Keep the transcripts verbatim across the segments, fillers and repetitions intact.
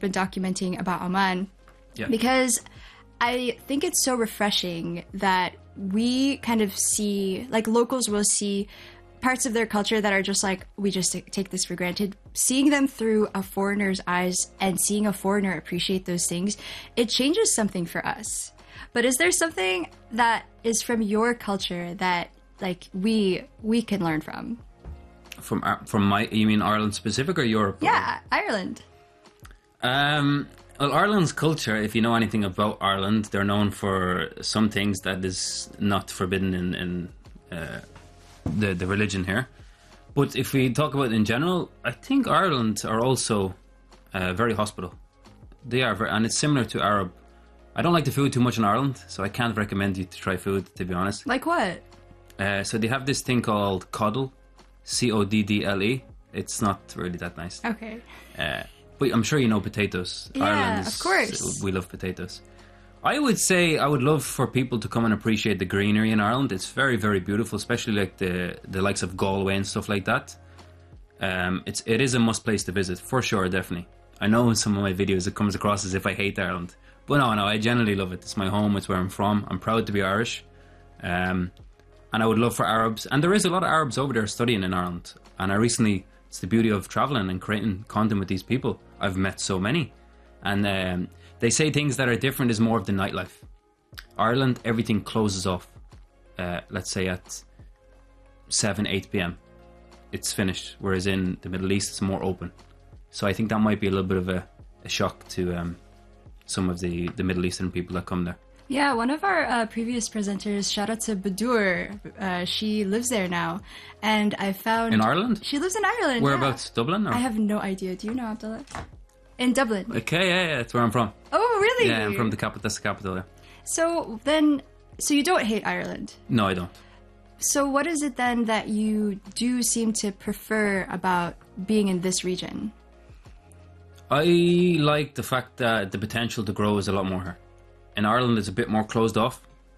been documenting about Oman. Yeah. Because I think it's so refreshing that we kind of see, like locals will see parts of their culture that are just like, we just take this for granted. Seeing them through a foreigner's eyes and seeing a foreigner appreciate those things, it changes something for us. But is there something that is from your culture that like we we can learn from? From from my, you mean Ireland specific or Europe? Yeah, or? Ireland. Um, well, Ireland's culture, if you know anything about Ireland, they're known for some things that is not forbidden in, in uh, the, the religion here. But if we talk about it in general, I think Ireland are also uh, very hospitable. They are, very, and it's similar to Arab. I don't like the food too much in Ireland, so I can't recommend you to try food, to be honest. Like what? Uh, so they have this thing called coddle, C O D D L E. It's not really that nice. Okay. Uh, but I'm sure you know potatoes. Yeah, Ireland is, of course. We love potatoes. I would say I would love for people to come and appreciate the greenery in Ireland. It's very, very beautiful, especially like the the likes of Galway and stuff like that. Um, it's it is a must place to visit for sure, definitely. I know in some of my videos it comes across as if I hate Ireland, but no, no, I generally love it. It's my home. It's where I'm from. I'm proud to be Irish, um, and I would love for Arabs. And there is a lot of Arabs over there studying in Ireland. And I recently, it's the beauty of traveling and creating content with these people. I've met so many, and um, they say things that are different is more of the nightlife. Ireland, everything closes off. Uh, let's say at seven, eight p.m. It's finished. Whereas in the Middle East, it's more open. So I think that might be a little bit of a, a shock to um, some of the, the Middle Eastern people that come there. Yeah, one of our uh, previous presenters, shout out to Badur, uh, she lives there now. And I found... In Ireland? She lives in Ireland, Whereabouts? yeah. Dublin? Or? I have no idea. Do you know, Abdullah? In Dublin. Okay, yeah, yeah, that's where I'm from. Oh, really? Yeah, I'm from the capital. That's the capital, yeah. So then, so you don't hate Ireland? No, I don't. So what is it then that you do seem to prefer about being in this region? I like the fact that the potential to grow is a lot more here. In Ireland, it's a bit more closed off.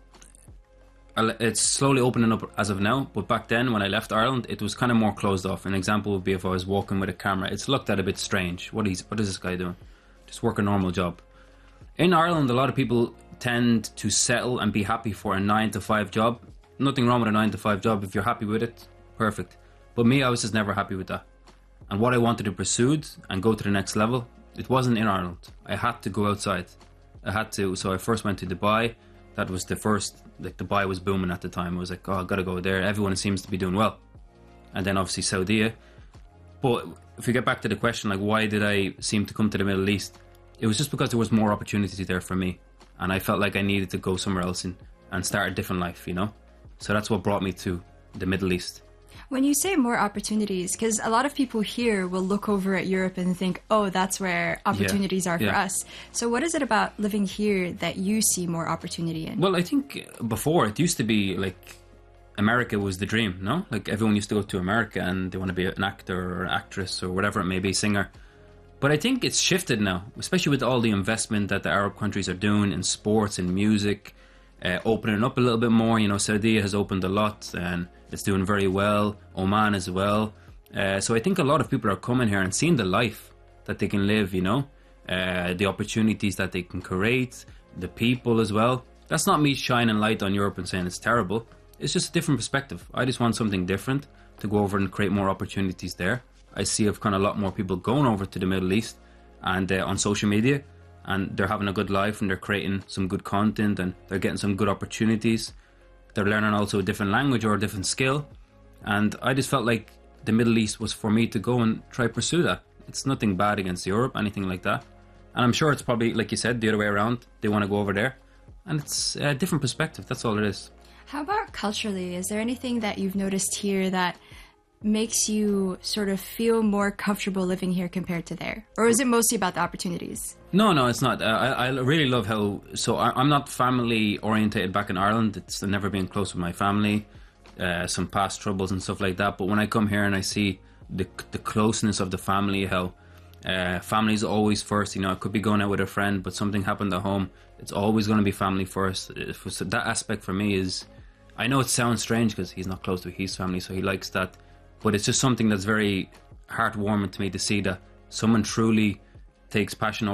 It's slowly opening up as of now, but back then when I left Ireland, it was kind of more closed off. An example would be if I was walking with a camera. It's looked at a bit strange. What is, what is this guy doing? Just work a normal job. In Ireland, a lot of people tend to settle and be happy for a nine to five job. Nothing wrong with a nine to five job. If you're happy with it, perfect. But me, I was just never happy with that. And what I wanted to pursue and go to the next level, it wasn't in Ireland. I had to go outside. I had to. So I first went to Dubai. That was the first, like Dubai was booming at the time. I was like, oh, I've got to go there. Everyone seems to be doing well. And then obviously Saudi. But if we get back to the question, like why did I seem to come to the Middle East? It was just because there was more opportunity there for me. And I felt like I needed to go somewhere else and, and start a different life, you know? So that's what brought me to the Middle East. When you say more opportunities, because a lot of people here will look over at Europe and think, oh, that's where opportunities yeah. are for yeah. us. So what is it about living here that you see more opportunity in? Well, I think before it used to be like America was the dream, no? Like everyone used to go to America and they want to be an actor or an actress or whatever it may be, singer. But I think it's shifted now, especially with all the investment that the Arab countries are doing in sports and music, uh, opening up a little bit more. You know, Saudi has opened a lot and it's doing very well. Oman as well. Uh, so I think a lot of people are coming here and seeing the life that they can live, you know, uh, the opportunities that they can create, the people as well. That's not me shining light on Europe and saying it's terrible. It's just a different perspective. I just want something different to go over and create more opportunities there. I see of kind of a lot more people going over to the Middle East and uh, on social media, and they're having a good life and they're creating some good content and they're getting some good opportunities. They're learning also a different language or a different skill. And I just felt like the Middle East was for me to go and try pursue that. It's nothing bad against Europe, anything like that. And I'm sure it's probably, like you said, the other way around. They want to go over there. And it's a different perspective. That's all it is. How about culturally? Is there anything that you've noticed here that makes you sort of feel more comfortable living here compared to there? Or is it mostly about the opportunities? No, no, it's not. Uh, I, I really love how... So I, I'm not family orientated back in Ireland. It's I've never been close with my family. Uh, some past troubles and stuff like that. But when I come here and I see the the closeness of the family, how uh, family's always first. You know, I could be going out with a friend, but something happened at home. It's always going to be family first. So that aspect for me is... I know it sounds strange because he's not close to his family, so he likes that. But it's just something that's very heartwarming to me to see that someone truly takes passion